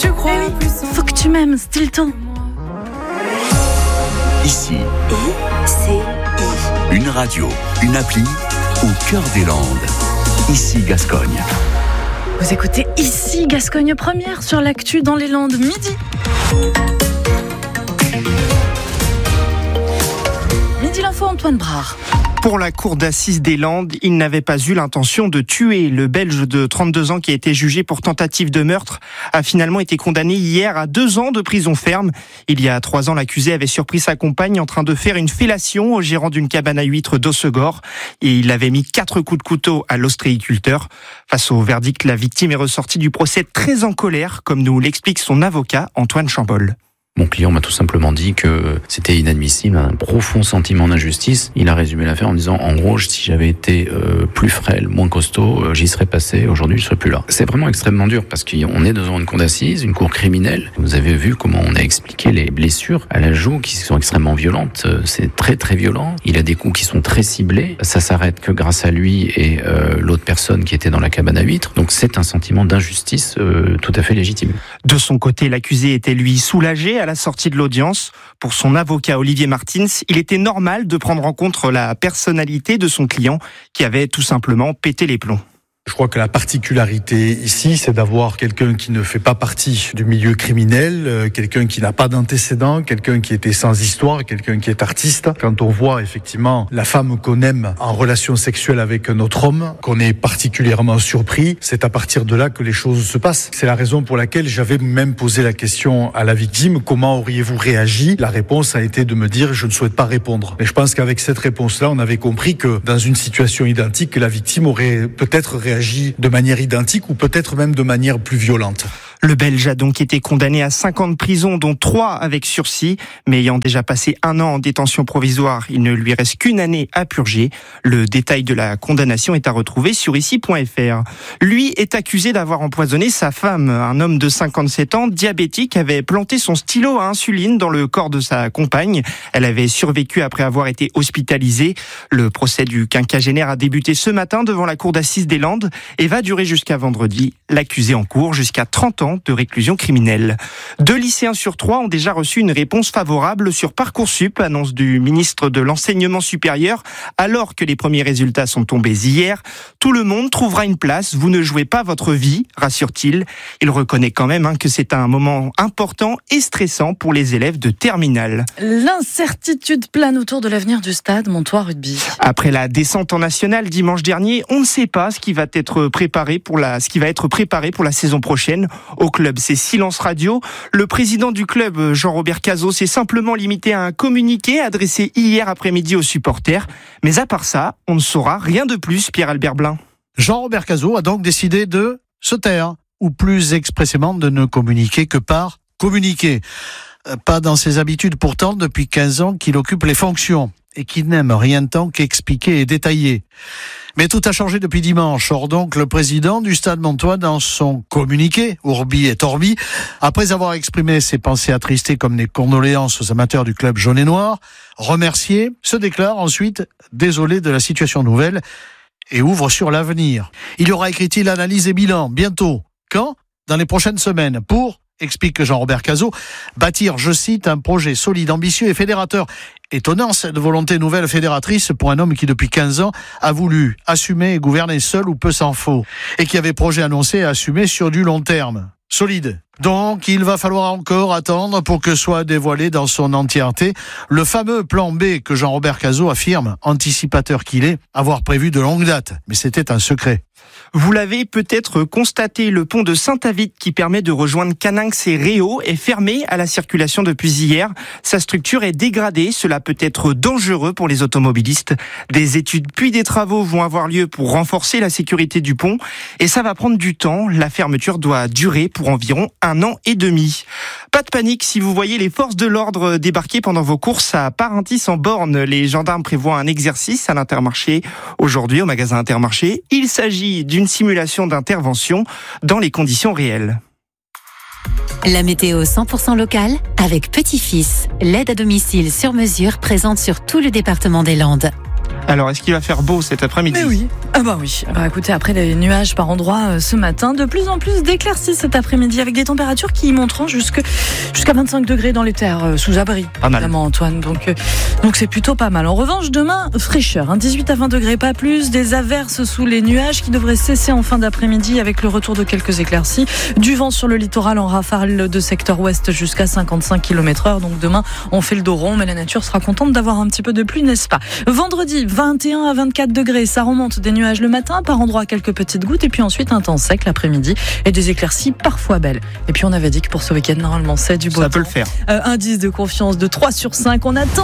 Tu crois faut que tu m'aimes, Stilton. Ici, ICI. une radio, une appli au cœur des Landes. Ici Gascogne. Vous écoutez Ici Gascogne Première sur l'actu dans les Landes midi. Midi l'info, Antoine Brard. Pour la cour d'assises des Landes, il n'avait pas eu l'intention de tuer. Le Belge de 32 ans qui a été jugé pour tentative de meurtre a finalement été condamné hier à 2 ans de prison ferme. Il y a 3 ans, l'accusé avait surpris sa compagne en train de faire une fellation au gérant d'une cabane à huîtres d'Hossegor et il avait mis 4 coups de couteau à l'ostréiculteur. Face au verdict, la victime est ressortie du procès très en colère, comme nous l'explique son avocat Antoine Chambol. Mon client m'a tout simplement dit que c'était inadmissible, un profond sentiment d'injustice. Il a résumé l'affaire en disant, en gros, si j'avais été plus frêle, moins costaud, j'y serais passé, aujourd'hui je serais plus là. C'est vraiment extrêmement dur parce qu'on est devant une cour d'assises, une cour criminelle. Vous avez vu comment on a expliqué les blessures à la joue qui sont extrêmement violentes. C'est très très violent. Il a des coups qui sont très ciblés. Ça s'arrête que grâce à lui et l'autre personne qui était dans la cabane à huîtres. Donc c'est un sentiment d'injustice tout à fait légitime. De son côté, l'accusé était lui soulagé à la sortie de l'audience. Pour son avocat Olivier Martins, il était normal de prendre en compte la personnalité de son client qui avait tout simplement pété les plombs. Je crois que la particularité ici, c'est d'avoir quelqu'un qui ne fait pas partie du milieu criminel, quelqu'un qui n'a pas d'antécédent, quelqu'un qui était sans histoire, quelqu'un qui est artiste. Quand on voit effectivement la femme qu'on aime en relation sexuelle avec un autre homme, qu'on est particulièrement surpris, c'est à partir de là que les choses se passent. C'est la raison pour laquelle j'avais même posé la question à la victime, comment auriez-vous réagi ? La réponse a été de me dire, je ne souhaite pas répondre. Mais je pense qu'avec cette réponse-là, on avait compris que dans une situation identique, la victime aurait peut-être réagi de manière identique ou peut-être même de manière plus violente. Le Belge a donc été condamné à 5 ans de prison, dont 3 avec sursis, mais ayant déjà passé 1 an en détention provisoire, il ne lui reste qu'1 année à purger. Le détail de la condamnation est à retrouver sur ici.fr. Lui est accusé d'avoir empoisonné sa femme. Un homme de 57 ans, diabétique, avait planté son stylo à insuline dans le corps de sa compagne. Elle avait survécu après avoir été hospitalisée. Le procès du quinquagénaire a débuté ce matin devant la cour d'assises des Landes et va durer jusqu'à vendredi. L'accusé encourt jusqu'à 30 ans de réclusion criminelle. 2 lycéens sur 3 ont déjà reçu une réponse favorable sur Parcoursup, annonce du ministre de l'Enseignement supérieur, alors que les premiers résultats sont tombés hier. Tout le monde trouvera une place, vous ne jouez pas votre vie, rassure-t-il. Il reconnaît quand même que c'est un moment important et stressant pour les élèves de terminale. L'incertitude plane autour de l'avenir du stade Montois Rugby. Après la descente en nationale dimanche dernier, on ne sait pas ce qui va être préparé pour la saison prochaine. Au club, c'est silence radio. Le président du club, Jean-Robert Cazot, s'est simplement limité à un communiqué adressé hier après-midi aux supporters. Mais à part ça, on ne saura rien de plus, Pierre-Albert Blin. Jean-Robert Cazot a donc décidé de se taire, ou plus expressément de ne communiquer que par communiquer. Pas dans ses habitudes pourtant depuis 15 ans qu'il occupe les fonctions et qu'il n'aime rien tant qu'expliquer et détailler. Mais tout a changé depuis dimanche. Or donc, le président du Stade Montois, dans son communiqué, Urbi et Orbi, après avoir exprimé ses pensées attristées comme des condoléances aux amateurs du club jaune et noir, remercié, se déclare ensuite désolé de la situation nouvelle et ouvre sur l'avenir. Il y aura, écrit-il, analyse et bilan bientôt. Quand ? Dans les prochaines semaines, pour, explique Jean-Robert Cazot, bâtir, je cite, un projet solide, ambitieux et fédérateur. Étonnant cette volonté nouvelle fédératrice pour un homme qui depuis 15 ans a voulu assumer et gouverner seul ou peu s'en faut et qui avait projet annoncé et assumé sur du long terme. Solide. Donc, il va falloir encore attendre pour que soit dévoilé dans son entièreté le fameux plan B que Jean-Robert Cazot affirme, anticipateur qu'il est, avoir prévu de longue date. Mais c'était un secret. Vous l'avez peut-être constaté, le pont de Saint-Avit qui permet de rejoindre Caninx et Réau est fermé à la circulation depuis hier. Sa structure est dégradée, cela peut être dangereux pour les automobilistes. Des études puis des travaux vont avoir lieu pour renforcer la sécurité du pont et ça va prendre du temps. La fermeture doit durer pour environ 1 an et demi. Pas de panique si vous voyez les forces de l'ordre débarquer pendant vos courses à Parentis en Borne. Les gendarmes prévoient un exercice à l'Intermarché aujourd'hui au magasin Intermarché. Il s'agit d'une simulation d'intervention dans les conditions réelles. La météo 100% locale avec Petit-Fils, l'aide à domicile sur mesure présente sur tout le département des Landes. Alors, est-ce qu'il va faire beau cet après-midi ? Mais oui. Ah bah oui. Bah écoutez, après les nuages par endroits ce matin, de plus en plus d'éclaircies cet après-midi avec des températures qui monteront jusqu'à 25 degrés dans les terres sous abri. Pas mal. Évidemment, Antoine. Donc c'est plutôt pas mal. En revanche, demain, fraîcheur, 18 à 20 degrés, pas plus. Des averses sous les nuages qui devraient cesser en fin d'après-midi avec le retour de quelques éclaircies. Du vent sur le littoral en rafale de secteur ouest jusqu'à 55 km/h. Donc demain, on fait le dos rond, mais la nature sera contente d'avoir un petit peu de pluie, n'est-ce pas ? Vendredi, 21 à 24 degrés, ça remonte, des nuages le matin, par endroits quelques petites gouttes, et puis ensuite un temps sec l'après-midi et des éclaircies parfois belles. Et puis on avait dit que pour ce week-end, normalement, c'est du beau temps. Ça peut le faire. Indice de confiance de 3 sur 5. On attend.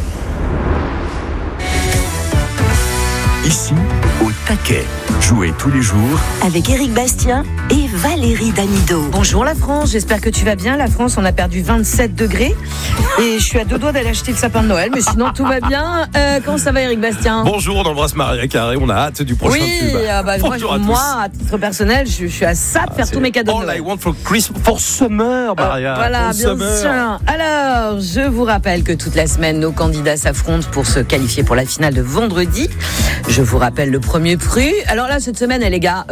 Ici, au taquet. Jouez tous les jours avec Éric Bastien et Valérie Damido. Bonjour la France, j'espère que tu vas bien. La France, on a perdu 27 degrés et je suis à 2 doigts d'aller acheter le sapin de Noël, mais sinon tout va bien. Comment ça va, Éric Bastien ? Bonjour, on embrasse Maria Carré, on a hâte du prochain tube. Moi, à titre personnel, je suis à ça de faire tous mes cadeaux de Noël. All I want for Christmas, for summer, Maria. Voilà, bien sûr. Alors, je vous rappelle que toute la semaine, nos candidats s'affrontent pour se qualifier pour la finale de vendredi. Je vous rappelle le premier prix. Alors là, cette semaine, les gars,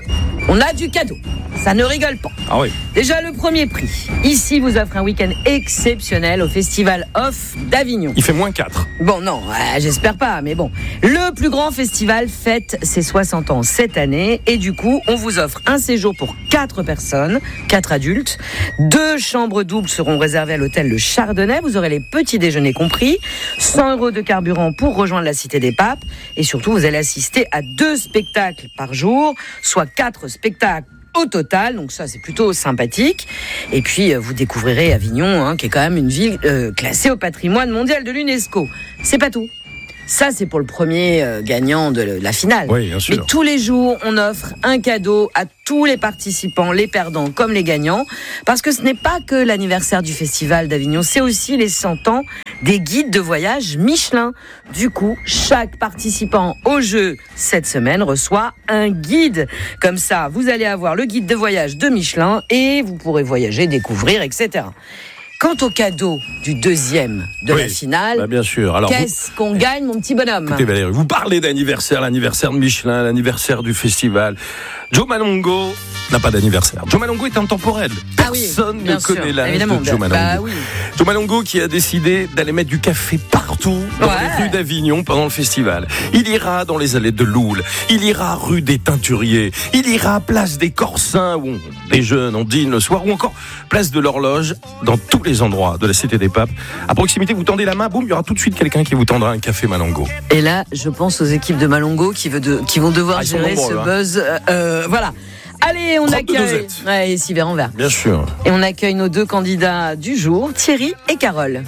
on a du cadeau. Ça ne rigole pas. Ah oui. Déjà, le premier prix. Ici, vous offre un week-end exceptionnel au Festival Off d'Avignon. Il fait -4. Bon, non, j'espère pas, mais bon. Le plus grand festival fête ses 60 ans cette année. Et du coup, on vous offre un séjour pour 4 personnes, 4 adultes. 2 chambres doubles seront réservées à l'hôtel Le Chardonnay. Vous aurez les petits déjeuners compris. 100 € de carburant pour rejoindre la Cité des Papes. Et surtout, vous allez assister à 2 spectacles par jour, soit 4 spectacles au total, donc ça c'est plutôt sympathique. Et puis vous découvrirez Avignon, qui est quand même une ville classée au patrimoine mondial de l'UNESCO. C'est pas tout. Ça, c'est pour le premier gagnant de la finale. Oui, bien sûr. Mais tous les jours, on offre un cadeau à tous les participants, les perdants comme les gagnants. Parce que ce n'est pas que l'anniversaire du Festival d'Avignon, c'est aussi les 100 ans des guides de voyage Michelin. Du coup, chaque participant au jeu cette semaine reçoit un guide. Comme ça, vous allez avoir le guide de voyage de Michelin et vous pourrez voyager, découvrir, etc. Quant au cadeau du deuxième de la finale, bien sûr. Alors, qu'est-ce qu'on gagne, mon petit bonhomme ? Écoutez Valérie, vous parlez d'anniversaire, l'anniversaire de Michelin, l'anniversaire du festival. Joe Malongo n'a pas d'anniversaire. Joe Malongo est intemporel. Personne ne connaît l'âge de Joe Malongo. Joe Malongo qui a décidé d'aller mettre du café partout dans les rues d'Avignon pendant le festival. Il ira dans les allées de Loul, il ira rue des Teinturiers, il ira place des Corsins où on déjeune, on dîne le soir, ou encore place de l'Horloge, dans tous les endroits de la Cité des Papes. À proximité, vous tendez la main, boum, il y aura tout de suite quelqu'un qui vous tendra un café Malongo. Et là, je pense aux équipes de Malongo qui vont devoir gérer ce buzz. Voilà. Allez, on accueille. Ouais, 6 verres en verre. Bien sûr. Et on accueille nos 2 candidats du jour, Thierry et Carole.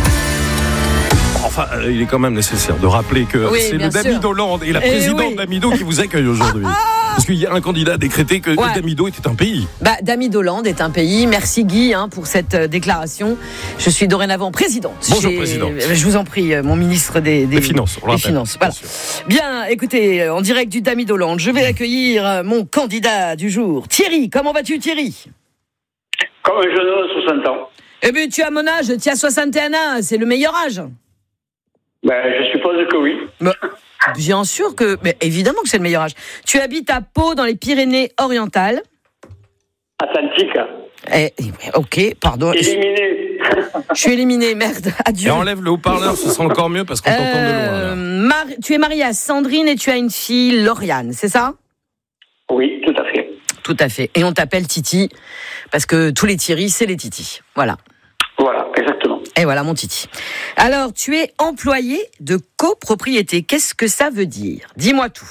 Enfin, il est quand même nécessaire de rappeler que c'est le Damido Land et la présidente Damido qui vous accueille aujourd'hui. Parce qu'il y a un candidat décrété que Damido était un pays. Damido Land est un pays. Merci Guy pour cette déclaration. Je suis dorénavant présidente. Bonjour présidente. Je vous en prie, mon ministre des Finances. Des Finances. Voilà. Bien, écoutez, en direct du Damido Land, je vais accueillir mon candidat du jour, Thierry. Comment vas-tu, Thierry ? Comme un jeune homme de 60 ans. Eh bien, tu as mon âge, tu as 61 ans, c'est le meilleur âge. Je suppose que oui. Bien sûr que, mais évidemment que c'est le meilleur âge. Tu habites à Pau, dans les Pyrénées-Orientales. Atlantique. Ok, pardon. Éliminé. Je suis éliminé, merde. Adieu. Et enlève le haut-parleur, ce sera encore mieux parce qu'on t'entend de loin. Tu es mariée à Sandrine et tu as une fille, Lauriane, c'est ça ? Oui, tout à fait. Tout à fait. Et on t'appelle Titi parce que tous les Thierry, c'est les Titi. Voilà. Voilà, exactement. Et voilà mon Titi. Alors, tu es employé de copropriété. Qu'est-ce que ça veut dire ? Dis-moi tout.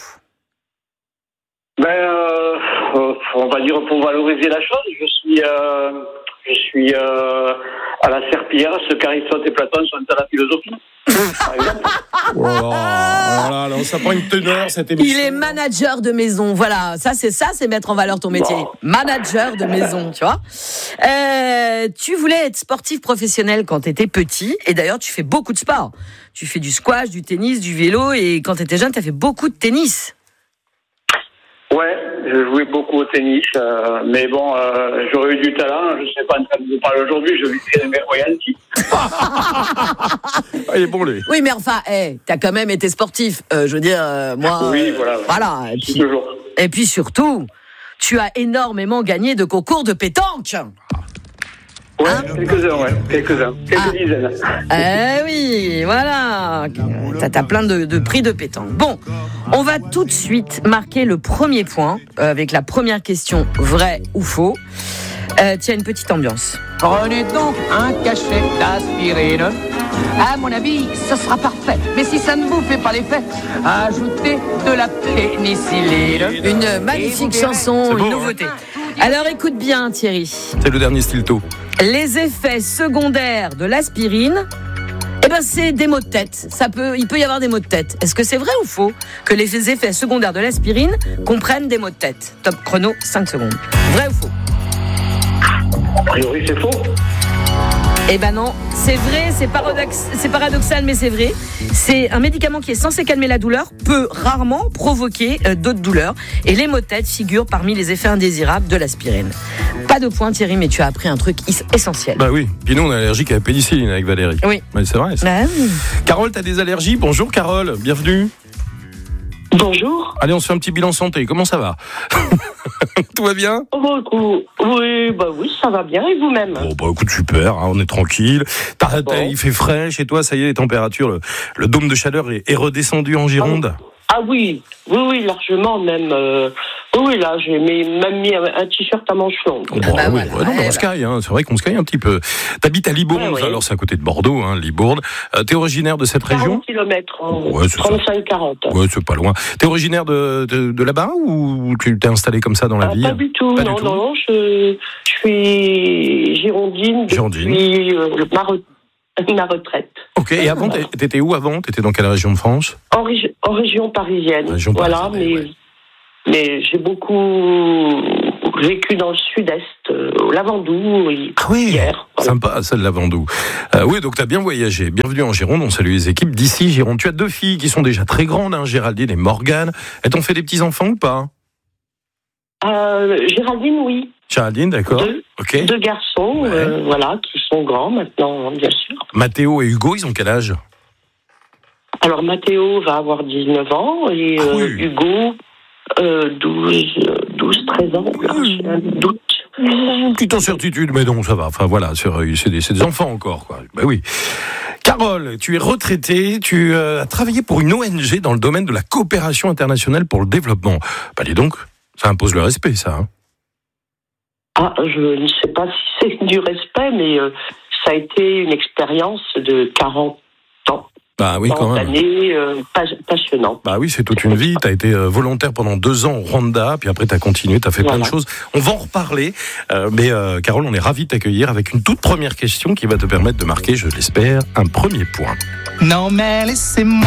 On va dire pour valoriser la chose, je suis à la serpillière, ce qu'Aristote et Platon sont à la philosophie. Par exemple. Voilà, ça prend une teneur cette émission. Il est manager de maison, voilà. Ça c'est mettre en valeur ton métier. Bon. Manager de maison, tu vois. Tu voulais être sportif professionnel quand tu étais petit, et d'ailleurs tu fais beaucoup de sport. Tu fais du squash, du tennis, du vélo, et quand tu étais jeune, tu as fait beaucoup de tennis. Ouais, je jouais beaucoup au tennis, mais bon, j'aurais eu du talent. Je ne sais pas en train de vous parler aujourd'hui, je vivrais mes royalties. Il est bon, lui. Oui, mais enfin, t'as quand même été sportif. Je veux dire, moi... Oui, voilà. Voilà. Et puis surtout, tu as énormément gagné de concours de pétanque. Ouais, quelques-uns, quelques dizaines. Oui, voilà. T'as plein de prix de pétanque. Bon, on va tout de suite marquer le premier point avec la première question, vrai ou faux. Tiens, une petite ambiance. Prenez donc un cachet d'aspirine. À mon avis, ce sera parfait. Mais si ça ne vous fait pas l'effet, ajoutez de la pénicilline. Une magnifique chanson, une nouveauté. Alors écoute bien, Thierry. C'est le dernier Stilto. Les effets secondaires de l'aspirine, c'est des maux de tête. Il peut y avoir des maux de tête. Est-ce que c'est vrai ou faux que les effets secondaires de l'aspirine comprennent des maux de tête? Top chrono, 5 secondes. Vrai ou faux? A priori, c'est faux. Non, c'est vrai, c'est paradoxal, mais c'est vrai. C'est un médicament qui est censé calmer la douleur, peut rarement provoquer d'autres douleurs. Et les maux de tête figurent parmi les effets indésirables de l'aspirine. Pas de point, Thierry, mais tu as appris un truc essentiel. Bah oui, puis nous on est allergique à la pénicilline avec Valérie. Oui. Mais c'est vrai. Oui. Carole, t'as des allergies? Bonjour Carole, bienvenue. Bonjour. Allez, on se fait un petit bilan santé, comment ça va? Tout va bien? Oui, ça va bien, et vous-même? Écoute, super, on est tranquille. Il fait frais chez toi, ça y est, les températures, le dôme de chaleur est redescendu en Gironde? Oui, largement même. Là, j'ai même mis un t-shirt à manches longues. On se caille, c'est vrai qu'on se caille un petit peu. T'habites à Libourne, alors c'est à côté de Bordeaux, Libourne. T'es originaire de cette région? 40 km, 35-40. Ouais, c'est pas loin. T'es originaire de là-bas ou tu t'es installé comme ça dans la ville? Pas du tout, non, je suis girondine depuis ma retraite. Ok, et avant, t'étais où avant? T'étais dans quelle région de France? En région parisienne. Mais j'ai beaucoup vécu dans le sud-est, au Lavandou, hier. Voilà. Sympa, ça, le Lavandou. Oui, donc t'as bien voyagé. Bienvenue en Gironde, on salue les équipes d'ici, Gironde. Tu as 2 filles qui sont déjà très grandes, Géraldine et Morgane. Elles t'ont fait des petits-enfants ou pas? Géraldine, oui. Géraldine, d'accord. 2 garçons, qui sont grands maintenant, bien sûr. Mathéo et Hugo, ils ont quel âge? Alors, Mathéo va avoir 19 ans et Hugo, 12-13 ans. J'ai un doute. Petite incertitude, mais non, ça va. Enfin, voilà, c'est des enfants encore, quoi. Ben oui. Carole, tu es retraitée, tu as travaillé pour une ONG dans le domaine de la coopération internationale pour le développement. Dis donc, ça impose le respect, ça. Je ne sais pas si c'est du respect, mais ça a été une expérience de 40 ans. Quand même. Année passionnante. Oui, c'est toute une vie. Tu as été volontaire pendant 2 ans au Rwanda, puis après tu as continué, tu as fait plein de choses. On va en reparler, mais Carole, on est ravis de t'accueillir avec une toute première question qui va te permettre de marquer, je l'espère, un premier point. Non mais laissez-moi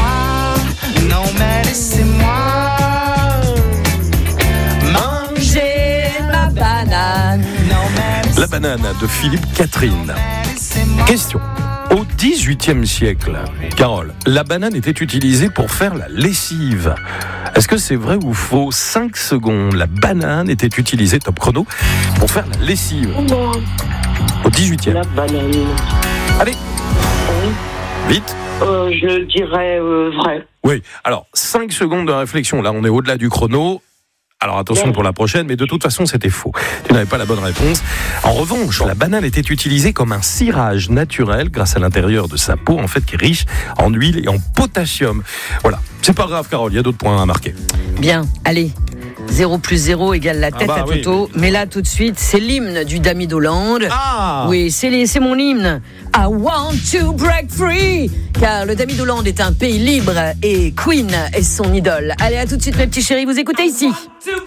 manger ma banane. La banane de Philippe Catherine. Question. Au XVIIIe siècle, Carole, la banane était utilisée pour faire la lessive. Est-ce que c'est vrai ou faux? 5 secondes, la banane était utilisée, top chrono, pour faire la lessive. Au XVIIIe. La banane. Allez. Vite. Je dirais vrai. Oui, alors 5 secondes de réflexion. Là, on est au-delà du chrono. Alors attention pour la prochaine, mais de toute façon c'était faux. Tu n'avais pas la bonne réponse. En revanche, la banane était utilisée comme un cirage naturel grâce à l'intérieur de sa peau, en fait, qui est riche en huile et en potassium. Voilà, c'est pas grave Carole, il y a d'autres points à marquer. Bien, allez. 0 + 0 égale la tête à Toto. Oui. Mais là, tout de suite, c'est l'hymne du Damidoland. Oui, c'est mon hymne. I want to break free. Car le Damidoland est un pays libre et Queen est son idole. Allez, à tout de suite, mes petits chéris. Vous écoutez ici.